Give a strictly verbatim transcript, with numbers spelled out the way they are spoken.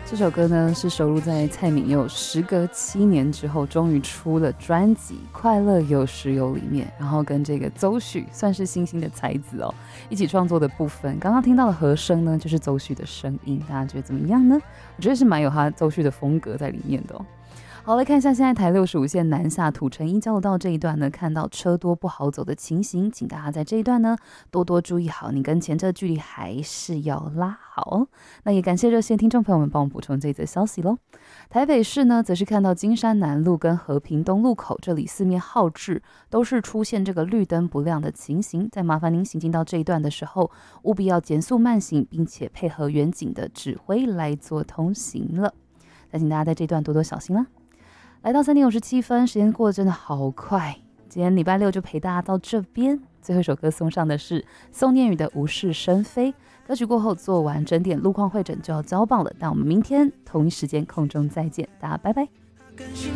这首歌呢是收录在蔡旻佑时隔七年之后终于出了专辑《快乐有时有》里面，然后跟这个邹旭算是新兴的才子哦一起创作的部分。刚刚听到的和声呢就是邹旭的声音，大家觉得怎么样呢？我觉得是蛮有他邹旭的风格在里面的哦。好，来看一下现在台六十五线南下土城一交流道这一段呢，看到车多不好走的情形，请大家在这一段呢多多注意好，你跟前车距离还是要拉好。那也感谢热线听众朋友们帮我补充这则消息咯。台北市呢则是看到金山南路跟和平东路口这里四面号志都是出现这个绿灯不亮的情形，再麻烦您行进到这一段的时候务必要减速慢行，并且配合远景的指挥来做通行了。再请大家在这段多多小心啦。来到三点五十七分，时间过得真的好快。今天礼拜六就陪大家到这边，最后一首歌送上的是宋念宇的《无事生非》。歌曲过后做完整点路况会诊就要交棒了，那我们明天同一时间空中再见，大家拜拜。